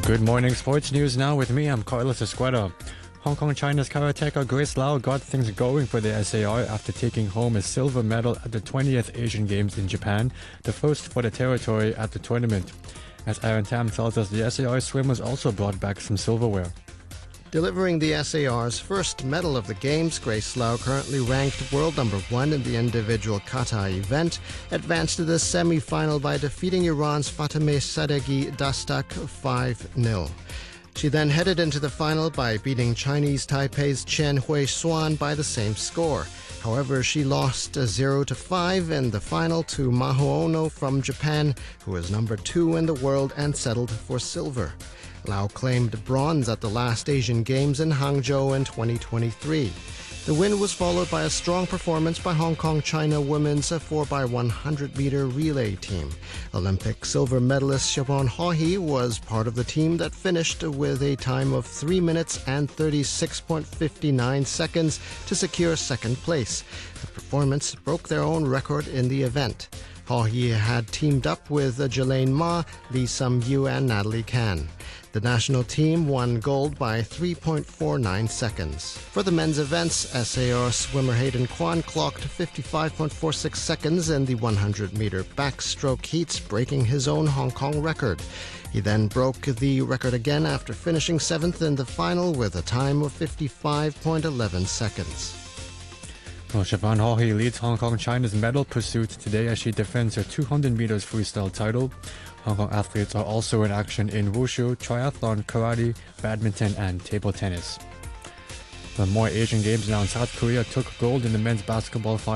Good morning, sports news now with me. I'm Carlos Escueta. Hong Kong China's karateka Grace Lau got things going for the SAR after taking home a silver medal at the 20th Asian Games in Japan, the first for the territory at the tournament. As Aaron Tam tells us, the SAR swimmers also brought back some silverware. Delivering the SAR's first medal of the Games, Grace Lau, currently ranked world number 1 in the individual kata event, advanced to the semi-final by defeating Iran's Fatemeh Sadeghi Dastak 5-0. She then headed into the final by beating Chinese Taipei's Chen Hui Xuan by the same score. However, she lost 0-5 in the final to Maho Ono from Japan, who is number 2 in the world and settled for silver. Lau claimed bronze at the last Asian Games in Hangzhou in 2023. The win was followed by a strong performance by Hong Kong China women's 4x100-meter relay team. Olympic silver medalist Siobhan Haughey was part of the team that finished with a time of 3 minutes and 36.59 seconds to secure second place. The performance broke their own record in the event. Haughey had teamed up with Jelaine Ma, Lee Sum-yu and Natalie Kan. The national team won gold by 3.49 seconds. For the men's events, SAR swimmer Hayden Kwan clocked 55.46 seconds in the 100-meter backstroke heats, breaking his own Hong Kong record. He then broke the record again after finishing 7th in the final with a time of 55.11 seconds. Well, Siobhan Haughey leads Hong Kong China's medal pursuit today as she defends her 200 meters freestyle title. Hong Kong athletes are also in action in wushu, triathlon, karate, badminton and table tennis. The more Asian Games now, South Korea took gold in the men's basketball final.